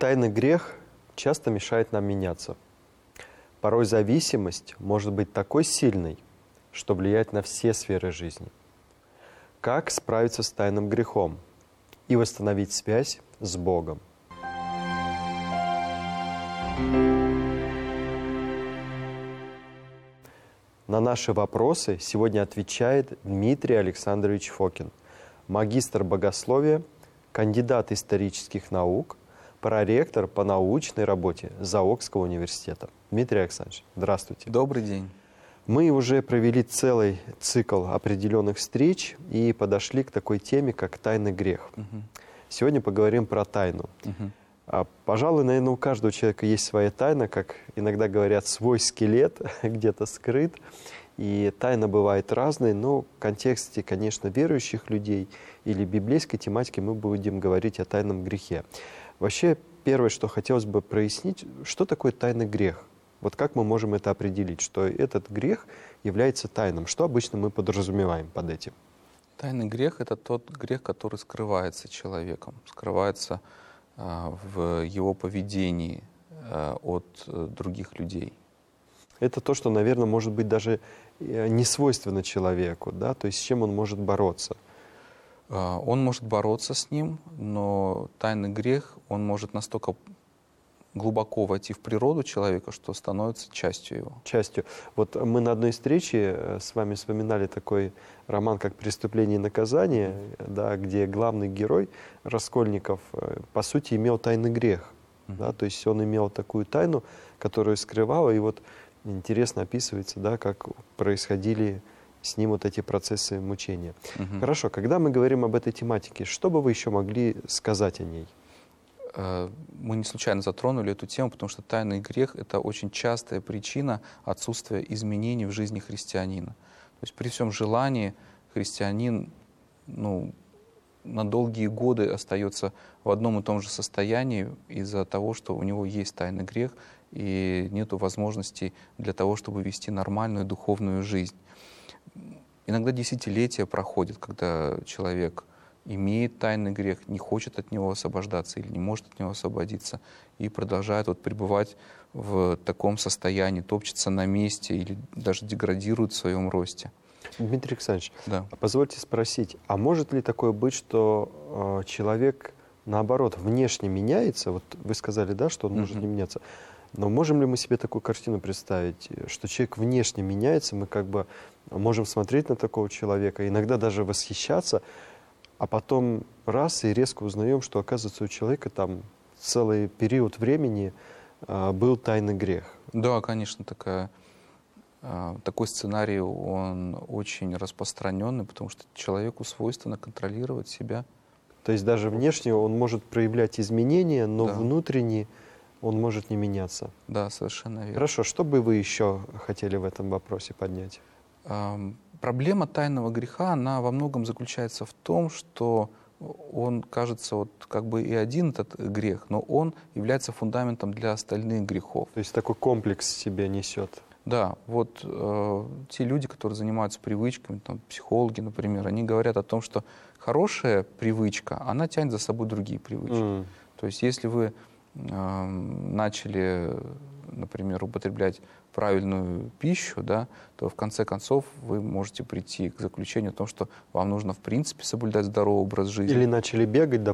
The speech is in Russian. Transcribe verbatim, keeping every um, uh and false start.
Тайный грех часто мешает нам меняться. Порой зависимость может быть такой сильной, что влияет на все сферы жизни. Как справиться с тайным грехом и восстановить связь с Богом? На наши вопросы сегодня отвечает Дмитрий Александрович Фокин, магистр богословия, кандидат исторических наук, проректор по научной работе Заокского университета. Дмитрий Александрович, здравствуйте. Добрый день. Мы уже провели целый цикл определенных встреч и подошли к такой теме, как тайный грех. Угу. Сегодня поговорим про тайну. Угу. А, пожалуй, наверное, у каждого человека есть своя тайна, как иногда говорят, свой скелет где-то скрыт. И тайна бывает разной, но в контексте, конечно, верующих людей или библейской тематики мы будем говорить о тайном грехе. Вообще, первое, что хотелось бы прояснить, что такое тайный грех? Вот как мы можем это определить, что этот грех является тайным? Что обычно мы подразумеваем под этим? Тайный грех — это тот грех, который скрывается человеком, скрывается а, в его поведении а, от а, других людей. Это то, что, наверное, может быть даже не свойственно человеку, да? То есть с чем он может бороться? А, он может бороться с ним, но тайный грех, он может настолько глубоко войти в природу человека, что становится частью его. Частью. Вот мы на одной встрече с вами вспоминали такой роман, как «Преступление и наказание», да, где главный герой Раскольников, по сути, имел тайный грех. Mm-hmm. Да, то есть он имел такую тайну, которую скрывал, и вот интересно описывается, да, как происходили с ним вот эти процессы мучения. Mm-hmm. Хорошо, когда мы говорим об этой тематике, что бы вы еще могли сказать о ней? Мы не случайно затронули эту тему, потому что тайный грех — это очень частая причина отсутствия изменений в жизни христианина. То есть при всем желании христианин ну, на долгие годы остается в одном и том же состоянии из-за того, что у него есть тайный грех и нет возможностей для того, чтобы вести нормальную духовную жизнь. Иногда десятилетия проходят, когда человек имеет тайный грех, не хочет от него освобождаться или не может от него освободиться, и продолжает вот пребывать в таком состоянии, топчется на месте или даже деградирует в своем росте. Дмитрий Александрович, да. позвольте спросить, а может ли такое быть, что э, человек, наоборот, внешне меняется? Вот вы сказали, да, что он может не меняться. Но можем ли мы себе такую картину представить, что человек внешне меняется, мы как бы можем смотреть на такого человека, иногда даже восхищаться, а потом раз и резко узнаем, что, оказывается, у человека там целый период времени а, был тайный грех. Да, конечно, такая, а, такой сценарий, он очень распространенный, потому что человеку свойственно контролировать себя. То есть даже внешне он может проявлять изменения, но да. внутренне он может не меняться. Да, совершенно верно. Хорошо, что бы вы еще хотели в этом вопросе поднять? А, Проблема тайного греха, она во многом заключается в том, что он, кажется, вот как бы и один этот грех, но он является фундаментом для остальных грехов. То есть такой комплекс себя несет. Да, вот э, те люди, которые занимаются привычками, там, психологи, например, они говорят о том, что хорошая привычка, она тянет за собой другие привычки. Mm. То есть если вы э, начали, например, употреблять правильную пищу, да, то в конце концов вы можете прийти к заключению о том, что вам нужно в принципе соблюдать здоровый образ жизни. Или начали бегать, допустим.